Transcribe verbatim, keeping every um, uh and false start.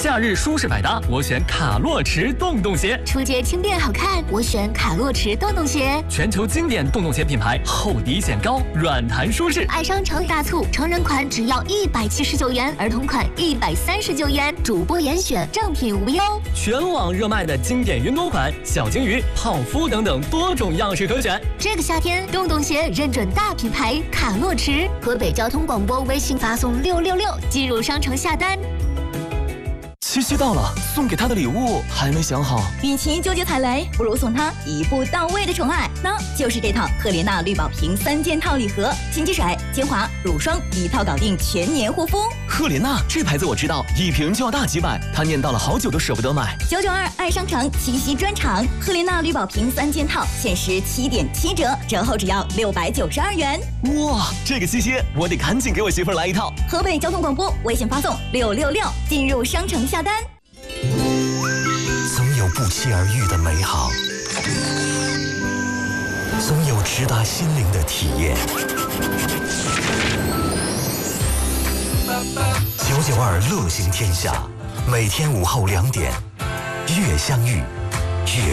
夏日舒适百搭，我选卡洛驰洞洞鞋； 出街轻便好看，我选卡洛驰洞洞鞋。 全球经典洞洞鞋品牌，厚底显高，软弹舒适。 爱商城大促，成人款只要一百七十九元，儿童款一百三十九元，主播严选，正品无忧。 全网热卖的经典云朵款、小金鱼、泡芙等等多种样式可选。 这个夏天，洞洞鞋认准大品牌卡洛驰。河北交通广播微信发送六六六进入商城下单。 七夕到了，送给他的礼物还没想好。 与其纠结踩雷，不如送他一步到位的宠爱，那就是这套赫莲娜绿宝瓶三件套礼盒，清洁水、精华、乳霜一套搞定，全年护肤。 赫莲娜这牌子我知道，一瓶就要大几百，他念叨了好久都舍不得买。 九九二爱商城七夕专场，赫莲娜绿宝瓶三件套限时七点七折，折后只要六百九十二元。 哇，这个七夕我得赶紧给我媳妇来一套。 河北交通广播微信发送六六六进入商城下单。 总有不期而遇的美好，总有直达心灵的体验。九九二乐行天下，每天午后两点，越相遇越